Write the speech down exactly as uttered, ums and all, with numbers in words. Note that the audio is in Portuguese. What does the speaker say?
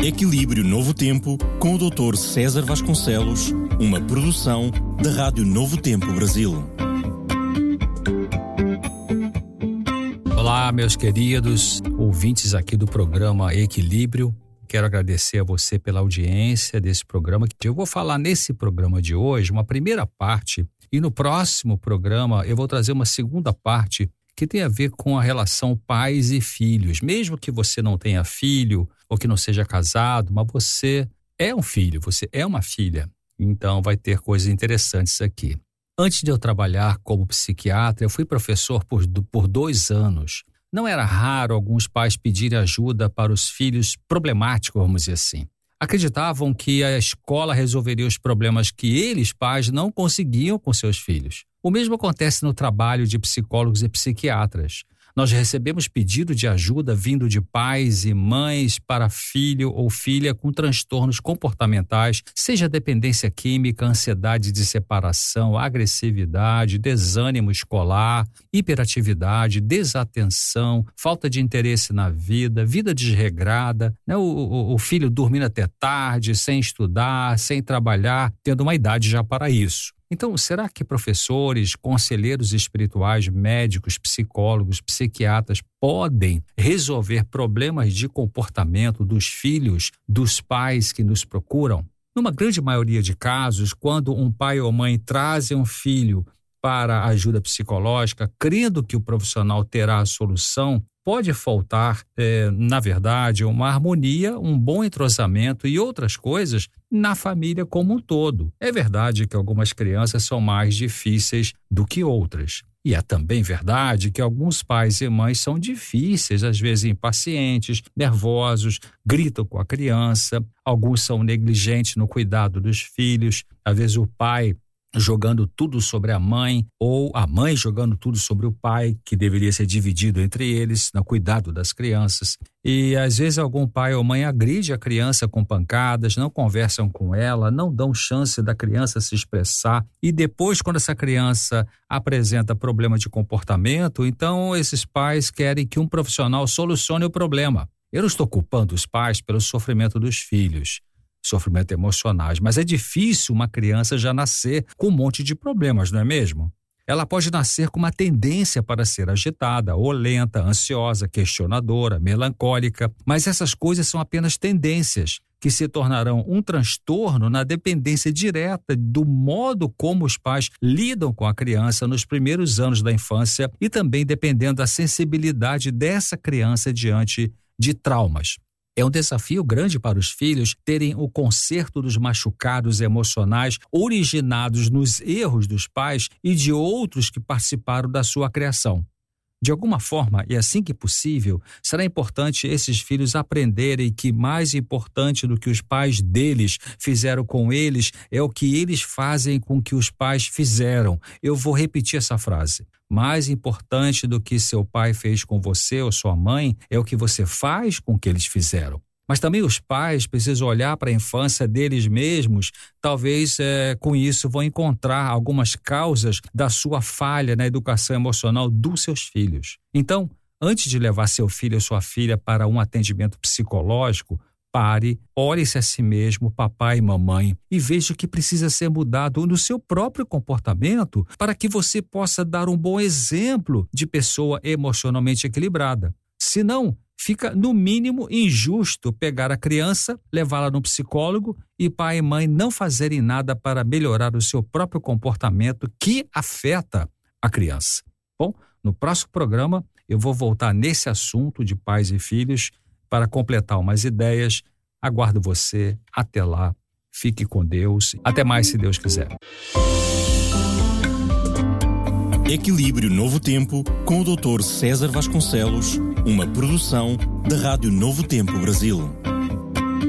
Equilíbrio Novo Tempo, com o doutor César Vasconcelos, uma produção da Rádio Novo Tempo Brasil. Olá, meus queridos ouvintes aqui do programa Equilíbrio. Quero agradecer a você pela audiência desse programa. Eu vou falar nesse programa de hoje uma primeira parte e no próximo programa eu vou trazer uma segunda parte que tem a ver com a relação pais e filhos. Mesmo que você não tenha filho ou que não seja casado, mas você é um filho, você é uma filha. Então vai ter coisas interessantes aqui. Antes de eu trabalhar como psiquiatra, eu fui professor por, por dois anos. Não era raro alguns pais pedirem ajuda para os filhos problemáticos, vamos dizer assim. Acreditavam que a escola resolveria os problemas que eles, pais, não conseguiam com seus filhos. O mesmo acontece no trabalho de psicólogos e psiquiatras. Nós recebemos pedido de ajuda vindo de pais e mães para filho ou filha com transtornos comportamentais, seja dependência química, ansiedade de separação, agressividade, desânimo escolar, hiperatividade, desatenção, falta de interesse na vida, vida desregrada, né? o, o, o filho dormindo até tarde, sem estudar, sem trabalhar, tendo uma idade já para isso. Então, será que professores, conselheiros espirituais, médicos, psicólogos, psiquiatras podem resolver problemas de comportamento dos filhos, dos pais que nos procuram? Numa grande maioria de casos, quando um pai ou mãe trazem um filho para a ajuda psicológica, crendo que o profissional terá a solução, pode faltar, é, na verdade, uma harmonia, um bom entrosamento e outras coisas na família como um todo. É verdade que algumas crianças são mais difíceis do que outras. E é também verdade que alguns pais e mães são difíceis, às vezes impacientes, nervosos, gritam com a criança. Alguns são negligentes no cuidado dos filhos. Às vezes o pai jogando tudo sobre a mãe, ou a mãe jogando tudo sobre o pai, que deveria ser dividido entre eles, no cuidado das crianças. E às vezes algum pai ou mãe agride a criança com pancadas, não conversam com ela, não dão chance da criança se expressar. E depois, quando essa criança apresenta problema de comportamento, então esses pais querem que um profissional solucione o problema. Eu não estou culpando os pais pelo sofrimento dos filhos, sofrimento emocionais, mas é difícil uma criança já nascer com um monte de problemas, não é mesmo? Ela pode nascer com uma tendência para ser agitada, ou lenta, ansiosa, questionadora, melancólica, mas essas coisas são apenas tendências que se tornarão um transtorno na dependência direta do modo como os pais lidam com a criança nos primeiros anos da infância e também dependendo da sensibilidade dessa criança diante de traumas. É um desafio grande para os filhos terem o conserto dos machucados emocionais originados nos erros dos pais e de outros que participaram da sua criação. De alguma forma, e assim que possível, será importante esses filhos aprenderem que mais importante do que os pais deles fizeram com eles é o que eles fazem com que os pais fizeram. Eu vou repetir essa frase. Mais importante do que seu pai fez com você ou sua mãe é o que você faz com o que eles fizeram. Mas também os pais precisam olhar para a infância deles mesmos, talvez é, com isso vão encontrar algumas causas da sua falha na educação emocional dos seus filhos. Então, antes de levar seu filho ou sua filha para um atendimento psicológico, pare, olhe-se a si mesmo, papai e mamãe, e veja o que precisa ser mudado no seu próprio comportamento para que você possa dar um bom exemplo de pessoa emocionalmente equilibrada. Senão, fica no mínimo injusto pegar a criança, levá-la no psicólogo e pai e mãe não fazerem nada para melhorar o seu próprio comportamento que afeta a criança. Bom, no próximo programa eu vou voltar nesse assunto de pais e filhos para completar umas ideias. Aguardo você. Até lá. Fique com Deus. Até mais, se Deus quiser. Equilíbrio Novo Tempo, com o doutor César Vasconcelos, uma produção da Rádio Novo Tempo Brasil.